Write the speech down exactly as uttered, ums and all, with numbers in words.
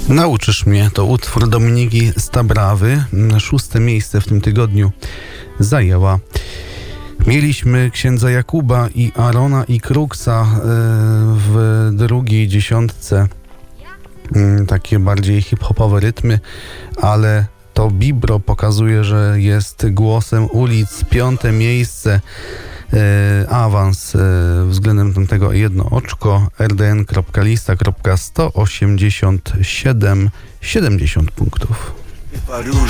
Nauczysz mnie to utwór Dominiki Stabrawy. Szóste miejsce w tym tygodniu zajęła. Mieliśmy księdza Jakuba i Arona i Kruksa w drugiej dziesiątce. Takie bardziej hip-hopowe rytmy, ale to Bibro pokazuje, że jest głosem ulic. Piąte miejsce, e, awans e, względem tamtego jedno oczko, rdn.lista.sto osiemdziesiąt siedem siedemdziesiąt punktów.